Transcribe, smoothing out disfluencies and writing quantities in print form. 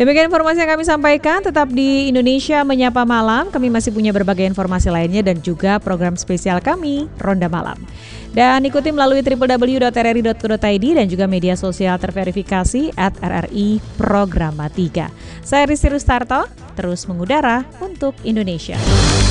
Demikian informasi yang kami sampaikan. Tetap di Indonesia Menyapa Malam. Kami masih punya berbagai informasi lainnya dan juga program spesial kami, Ronda Malam. Dan ikuti melalui www.rri.co.id dan juga media sosial terverifikasi @RRI Programa 3. Saya Rizky Rustarto, terus mengudara untuk Indonesia.